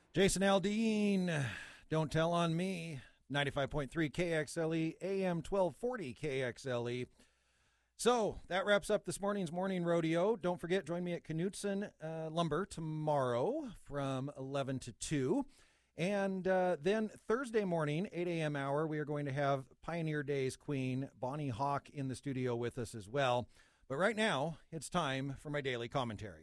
Jason Aldean, Don't Tell on Me, 95.3 KXLE, AM 1240 KXLE. So that wraps up this morning's morning rodeo. Don't forget, join me at Knutson Lumber tomorrow from 11 to 2. And then Thursday morning, 8 a.m. hour, we are going to have Pioneer Days queen Bonnie Hawk in the studio with us as well. But right now, it's time for my daily commentary.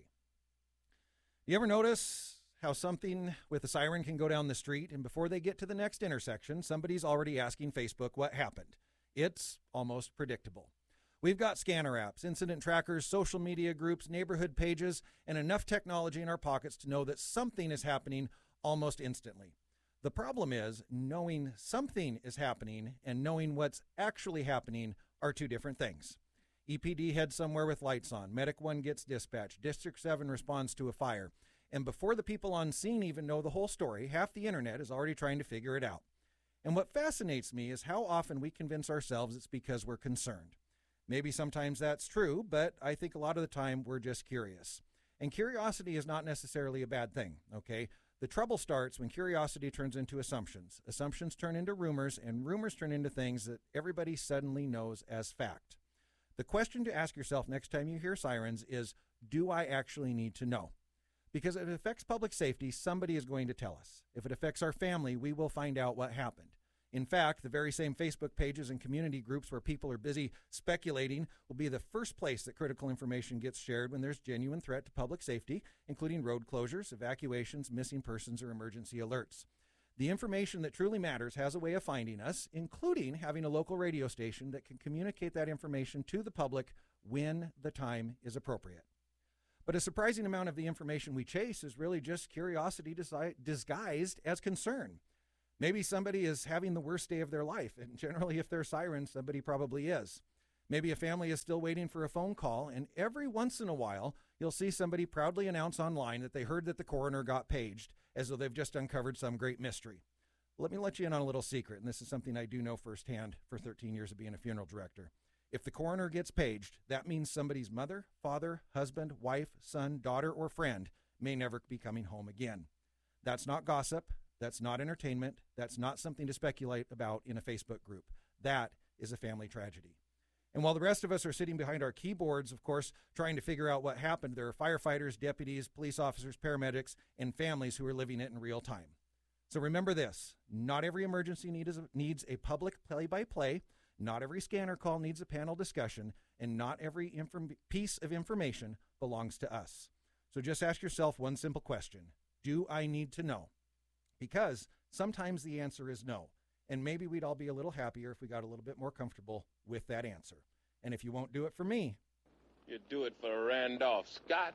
You ever notice how something with a siren can go down the street, and before they get to the next intersection, somebody's already asking Facebook what happened? It's almost predictable. We've got scanner apps, incident trackers, social media groups, neighborhood pages, and enough technology in our pockets to know that something is happening almost instantly. The problem is knowing something is happening and knowing what's actually happening are two different things. EPD heads somewhere with lights on. Medic 1 gets dispatched. District 7 responds to a fire. And before the people on scene even know the whole story, half the internet is already trying to figure it out. And what fascinates me is how often we convince ourselves it's because we're concerned. Maybe sometimes that's true, but I think a lot of the time we're just curious. And curiosity is not necessarily a bad thing, okay? The trouble starts when curiosity turns into assumptions. Assumptions turn into rumors, and rumors turn into things that everybody suddenly knows as fact. The question to ask yourself next time you hear sirens is, do I actually need to know? Because if it affects public safety, somebody is going to tell us. If it affects our family, we will find out what happened. In fact, the very same Facebook pages and community groups where people are busy speculating will be the first place that critical information gets shared when there's genuine threat to public safety, including road closures, evacuations, missing persons, or emergency alerts. The information that truly matters has a way of finding us, including having a local radio station that can communicate that information to the public when the time is appropriate. But a surprising amount of the information we chase is really just curiosity disguised as concern. Maybe somebody is having the worst day of their life, and generally if they're sirens, somebody probably is. Maybe a family is still waiting for a phone call, and every once in a while, you'll see somebody proudly announce online that they heard that the coroner got paged, as though they've just uncovered some great mystery. Let me let you in on a little secret, and this is something I do know firsthand for 13 years of being a funeral director. If the coroner gets paged, that means somebody's mother, father, husband, wife, son, daughter, or friend may never be coming home again. That's not gossip. That's not entertainment. That's not something to speculate about in a Facebook group. That is a family tragedy. And while the rest of us are sitting behind our keyboards, of course, trying to figure out what happened, there are firefighters, deputies, police officers, paramedics, and families who are living it in real time. So remember this, not every emergency needs a public play-by-play. Not every scanner call needs a panel discussion, and not every piece of information belongs to us. So just ask yourself one simple question. Do I need to know? Because sometimes the answer is no, and maybe we'd all be a little happier if we got a little bit more comfortable with that answer. And if you won't do it for me, you do it for Randolph Scott.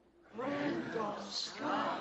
Randolph Scott.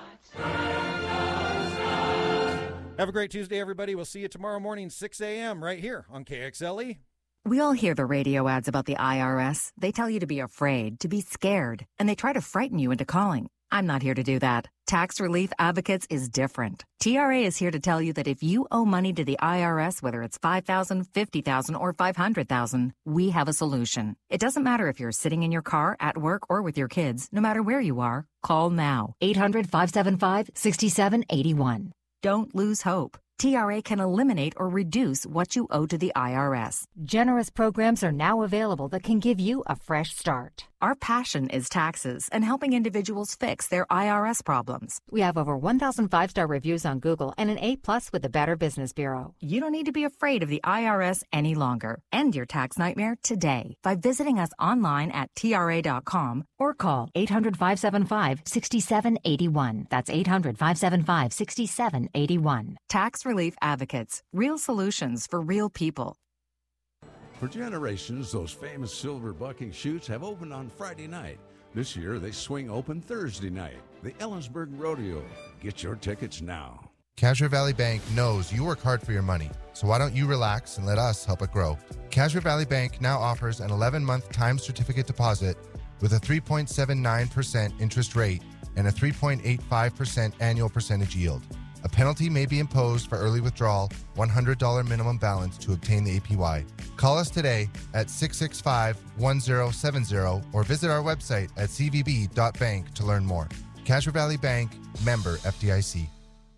Have a great Tuesday, everybody. We'll see you tomorrow morning, 6 a.m. right here on KXLE. We all hear the radio ads about the IRS. They tell you to be afraid, to be scared, and they try to frighten you into calling. I'm not here to do that. Tax Relief Advocates is different. TRA is here to tell you that if you owe money to the IRS, whether it's $5,000, $50,000, or $500,000, we have a solution. It doesn't matter if you're sitting in your car, at work, or with your kids. No matter where you are, call now. 800-575-6781. Don't lose hope. TRA can eliminate or reduce what you owe to the IRS. Generous programs are now available that can give you a fresh start. Our passion is taxes and helping individuals fix their IRS problems. We have over 1,000 5-star reviews on Google and an A+ with the Better Business Bureau. You don't need to be afraid of the IRS any longer. End your tax nightmare today by visiting us online at TRA.com or call 800-575-6781. That's 800-575-6781. Tax Relief Advocates. Real solutions for real people. For generations, those famous silver bucking chutes have opened on Friday night. This year, they swing open Thursday night. The Ellensburg Rodeo. Get your tickets now. Cashmere Valley Bank knows you work hard for your money, so why don't you relax and let us help it grow? Cashmere Valley Bank now offers an 11-month time certificate deposit with a 3.79% interest rate and a 3.85% annual percentage yield. A penalty may be imposed for early withdrawal, $100 minimum balance to obtain the APY. Call us today at 665-1070 or visit our website at cvb.bank to learn more. Cashmere Valley Bank, member FDIC.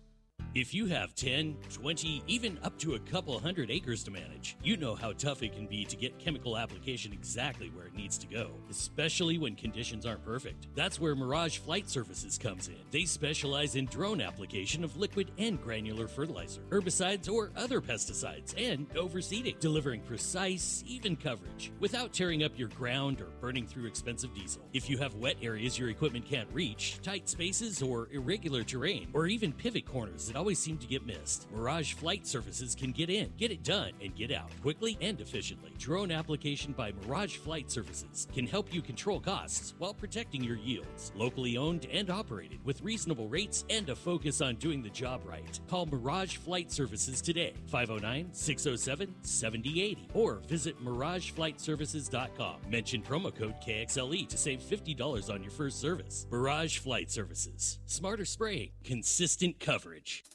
If you have 10, 20, even up to a couple hundred acres to manage, you know how tough it can be to get chemical application exactly where it needs to go, especially when conditions aren't perfect. That's where Mirage Flight Services comes in. They specialize in drone application of liquid and granular fertilizer, herbicides, or other pesticides, and overseeding, delivering precise, even coverage without tearing up your ground or burning through expensive diesel. If you have wet areas your equipment can't reach, tight spaces, or irregular terrain, or even pivot corners that always seem to get missed, Mirage Flight Services can get in, get it done, and get out quickly and efficiently. Drone application by Mirage Flight Services can help you control costs while protecting your yields. Locally owned and operated with reasonable rates and a focus on doing the job right. Call Mirage Flight Services today, 509-607-7080, or visit MirageFlightServices.com. Mention promo code KXLE to save $50 on your first service. Mirage Flight Services. Smarter spraying, consistent coverage.